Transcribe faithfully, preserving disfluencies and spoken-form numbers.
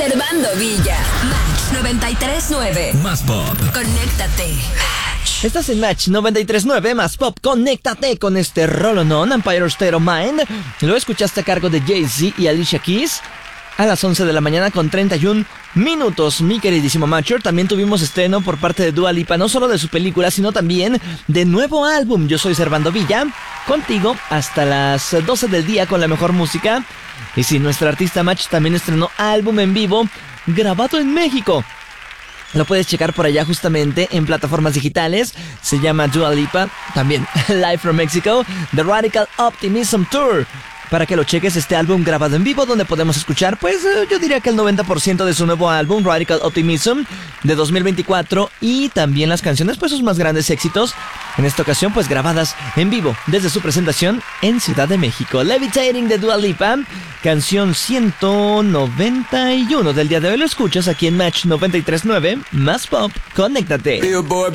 Servando Villa. Match noventa y tres nueve. Más pop. Conéctate. Estás en Match noventa y tres nueve, más pop. Conéctate con este rolonón, Empire State of Mind. Lo escuchaste a cargo de Jay-Z y Alicia Keys a las once de la mañana con treinta y un minutos, mi queridísimo Matcher. También tuvimos estreno por parte de Dua Lipa, no solo de su película, sino también de nuevo álbum. Yo soy Servando Villa, contigo hasta las doce del día con la mejor música. Y sí, nuestra artista Match también estrenó álbum en vivo, grabado en México. Lo puedes checar por allá justamente en plataformas digitales. Se llama Dua Lipa, también Live from Mexico, The Radical Optimism Tour. Para que lo cheques, este álbum grabado en vivo, donde podemos escuchar, pues yo diría que el noventa por ciento de su nuevo álbum, Radical Optimism, de dos mil veinticuatro. Y también las canciones, pues sus más grandes éxitos. En esta ocasión, pues grabadas en vivo, desde su presentación en Ciudad de México. Levitating de Dua Lipa, canción ciento noventa y uno del día de hoy. Lo escuchas aquí en Match noventa y tres nueve, más pop. Conéctate.